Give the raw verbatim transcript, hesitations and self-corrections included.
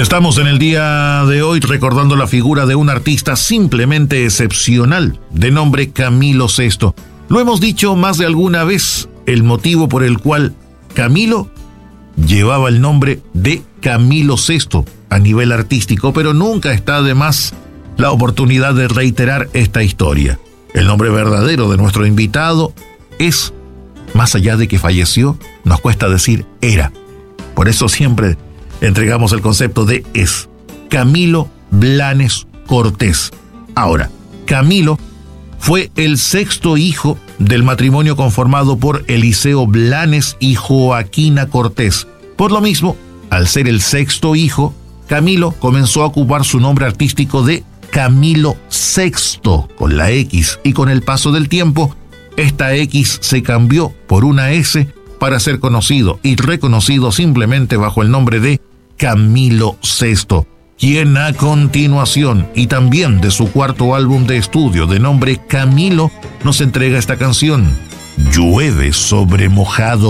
Estamos en el día de hoy recordando la figura de un artista simplemente excepcional, de nombre Camilo Sesto. Lo hemos dicho más de alguna vez, el motivo por el cual Camilo llevaba el nombre de Camilo Sesto a nivel artístico, pero nunca está de más la oportunidad de reiterar esta historia. El nombre verdadero de nuestro invitado es, más allá de que falleció, nos cuesta decir era. Por eso siempre entregamos el concepto de es. Camilo Blanes Cortés. Ahora, Camilo fue el sexto hijo del matrimonio conformado por Eliseo Blanes y Joaquina Cortés. Por lo mismo, al ser el sexto hijo, Camilo comenzó a ocupar su nombre artístico de Camilo Sexto, con la X, y con el paso del tiempo, esta X se cambió por una S para ser conocido y reconocido simplemente bajo el nombre de Camilo Sesto, quien a continuación, y también de su cuarto álbum de estudio de nombre Camilo, nos entrega esta canción, Llueve sobre mojado.